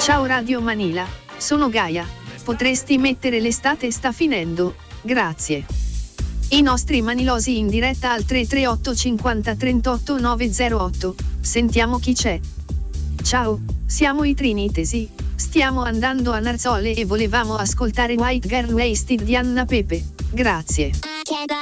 Ciao Radio Manila, sono Gaia. Potresti mettere l'estate sta finendo, grazie. I nostri manilosi in diretta al 338 50 38 908, sentiamo chi c'è. Ciao, siamo i Trinitesi, stiamo andando a Narzole e volevamo ascoltare White Girl Wasted di Anna Pepe, grazie.